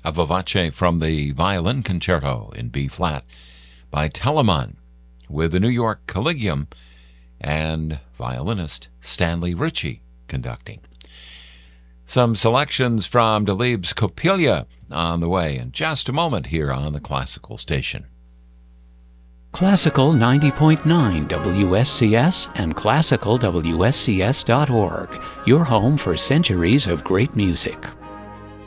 a vivace from the Violin Concerto in B-flat by Telemann, with the New York Collegium and violinist Stanley Ritchie conducting. Some selections from Delibes' Coppelia on the way in just a moment here on the Classical Station. Classical 90.9 WSCS and classicalwscs.org, your home for centuries of great music.